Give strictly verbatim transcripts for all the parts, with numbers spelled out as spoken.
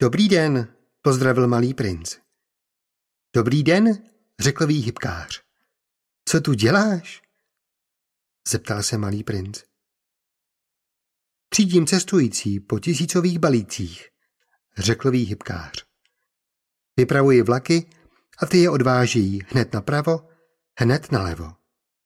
Dobrý den, pozdravil malý princ. Dobrý den, řekl výhybkář. Co tu děláš? Zeptal se malý princ. Třídím cestující po tisícových balících, řekl výhybkář. Vypravuji vlaky a ty je odváží hned napravo, hned nalevo.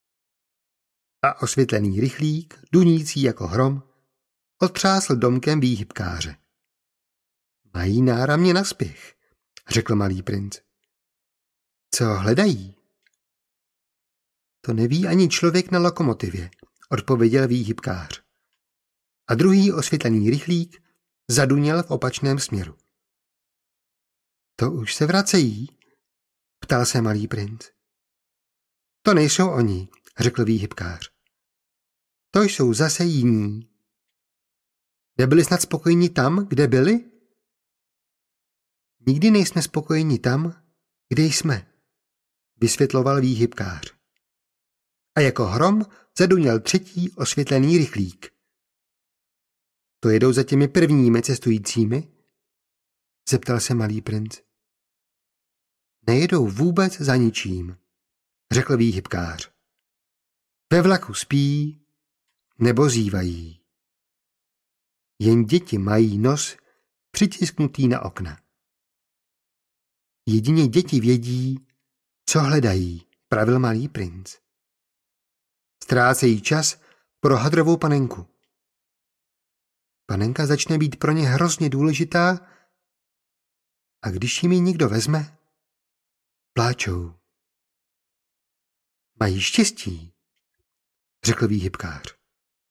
A osvětlený rychlík, dunící jako hrom, odtřásl domkem výhybkáře. Mají náramně na spěch, řekl malý princ. Co hledají? To neví ani člověk na lokomotivě, odpověděl výhybkář. A druhý osvětlený rychlík zaduněl v opačném směru. To už se vracejí? Ptal se malý princ. To nejsou oni, řekl výhybkář. To jsou zase jiní. Nebyli snad spokojeni tam, kde byli? Nikdy nejsme spokojeni tam, kde jsme, vysvětloval výhybkář. A jako hrom zaduněl třetí osvětlený rychlík. To jedou za těmi prvními cestujícími? Zeptal se malý princ. Nejedou vůbec za ničím, řekl výhybkář. Ve vlaku spí nebo zívají. Jen děti mají nos přitisknutý na okna. Jedině děti vědí, co hledají, pravil malý princ. Ztrácejí čas pro hadrovou panenku. Panenka začne být pro ně hrozně důležitá a když jim ji někdo vezme, pláčou. Mají štěstí, řekl výhybkář.